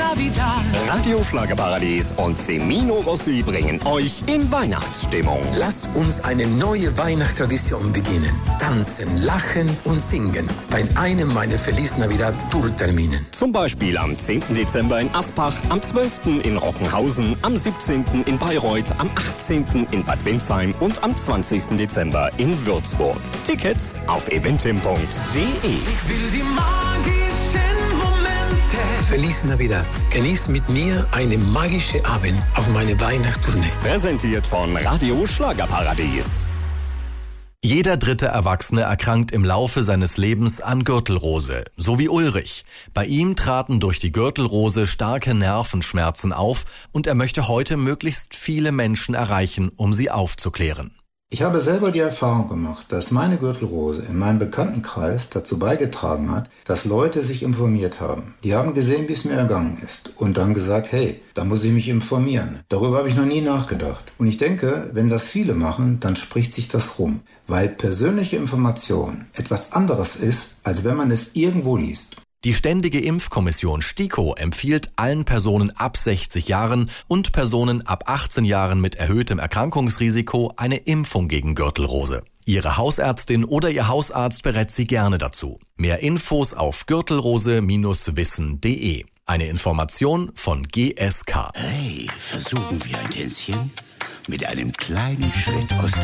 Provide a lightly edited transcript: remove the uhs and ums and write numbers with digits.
Navidad. Radio Schlagerparadies und Semino Rossi bringen euch in Weihnachtsstimmung. Lass uns eine neue Weihnachtstradition beginnen. Tanzen, lachen und singen bei einem meiner Feliz Navidad Tourterminen. Zum Beispiel am 10. Dezember in Aspach, am 12. in Rockenhausen, am 17. in Bayreuth, am 18. in Bad Windsheim und am 20. Dezember in Würzburg. Tickets auf eventim.de. Ich will die magischen Momente. Feliz Navidad. Genieß mit mir einen magischen Abend auf meine Weihnachtstournee. Präsentiert von Radio Schlagerparadies. Jeder dritte Erwachsene erkrankt im Laufe seines Lebens an Gürtelrose, so wie Ulrich. Bei ihm traten durch die Gürtelrose starke Nervenschmerzen auf und er möchte heute möglichst viele Menschen erreichen, um sie aufzuklären. Ich habe selber die Erfahrung gemacht, dass meine Gürtelrose in meinem Bekanntenkreis dazu beigetragen hat, dass Leute sich informiert haben. Die haben gesehen, wie es mir ergangen ist und dann gesagt, hey, da muss ich mich informieren. Darüber habe ich noch nie nachgedacht. Und ich denke, wenn das viele machen, dann spricht sich das rum, weil persönliche Information etwas anderes ist, als wenn man es irgendwo liest. Die Ständige Impfkommission STIKO empfiehlt allen Personen ab 60 Jahren und Personen ab 18 Jahren mit erhöhtem Erkrankungsrisiko eine Impfung gegen Gürtelrose. Ihre Hausärztin oder Ihr Hausarzt berät Sie gerne dazu. Mehr Infos auf gürtelrose-wissen.de. Eine Information von GSK. Hey, versuchen wir ein Tänzchen? Mit einem kleinen Schritt aus